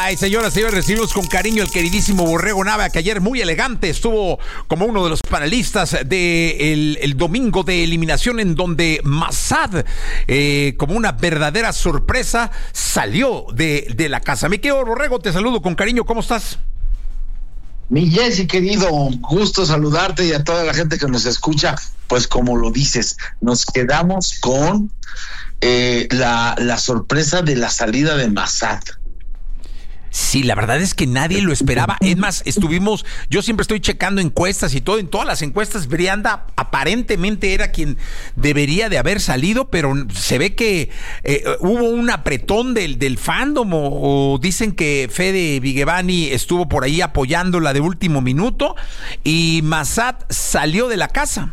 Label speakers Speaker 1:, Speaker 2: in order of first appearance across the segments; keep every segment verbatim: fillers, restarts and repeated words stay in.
Speaker 1: Ay, señoras y señores, recibimos con cariño el queridísimo Borrego Nava, que ayer muy elegante estuvo como uno de los panelistas de el, el domingo de eliminación, en donde Massad, eh, como una verdadera sorpresa, salió de, de la casa. Mi querido Borrego, te saludo con cariño, ¿cómo estás?
Speaker 2: Mi Jessy, querido, gusto saludarte y a toda la gente que nos escucha. Pues como lo dices, nos quedamos con eh, la, la sorpresa de la salida de Massad.
Speaker 1: Sí, la verdad es que nadie lo esperaba. Es más, estuvimos, yo siempre estoy checando encuestas y todo, en todas las encuestas Brianda aparentemente era quien debería de haber salido, pero se ve que eh, hubo un apretón del, del fandom, o, o dicen que Fede Vigevani estuvo por ahí apoyándola de último minuto y Massad salió de la casa.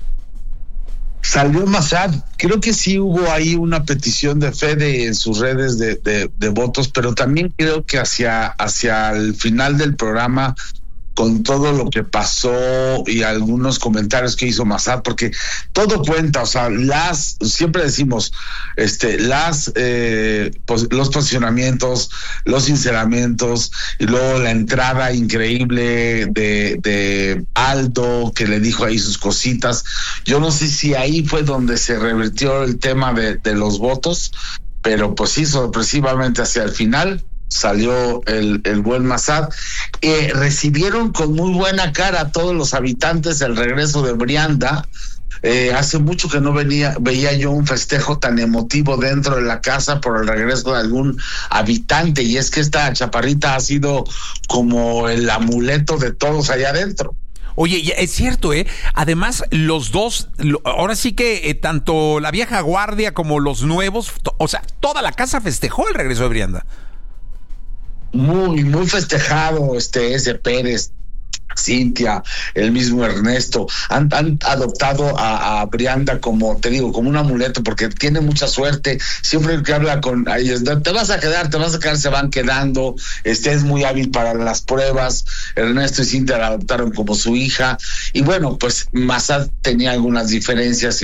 Speaker 2: Salió Massad, creo que sí hubo ahí una petición de Fede en sus redes de, de, de votos, pero también creo que hacia, hacia el final del programa, con todo lo que pasó y algunos comentarios que hizo Massad, porque todo cuenta, o sea, las, siempre decimos, este, las, eh, pos, los posicionamientos, los sinceramientos, y luego la entrada increíble de, de Aldo, que le dijo ahí sus cositas. Yo no sé si ahí fue donde se revirtió el tema de, de los votos, pero pues sí, sorpresivamente hacia el final salió el, el buen Massad. Eh, recibieron con muy buena cara a todos los habitantes el regreso de Brianda. Eh, hace mucho que no venía, veía yo un festejo tan emotivo dentro de la casa por el regreso de algún habitante, y es que esta chaparrita ha sido como el amuleto de todos allá adentro.
Speaker 1: Oye, es cierto, ¿eh? Además, los dos, ahora sí que eh, tanto la vieja guardia como los nuevos, o sea, toda la casa festejó el regreso de Brianda.
Speaker 2: Muy, muy festejado, este ese Pérez, Cintia, el mismo Ernesto, han, han adoptado a, a Brianda como, te digo, como un amuleto, porque tiene mucha suerte. Siempre que habla con ellos, te vas a quedar, te vas a quedar, se van quedando. Este es muy hábil para las pruebas. Ernesto y Cintia la adoptaron como su hija. Y bueno, pues Massad tenía algunas diferencias